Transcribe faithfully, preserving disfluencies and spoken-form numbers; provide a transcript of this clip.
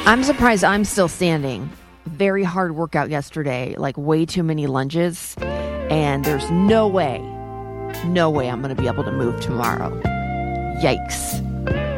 I'm surprised I'm still standing. Very hard workout yesterday, like way too many lunges. And there's no way, no way I'm going to be able to move tomorrow. Yikes.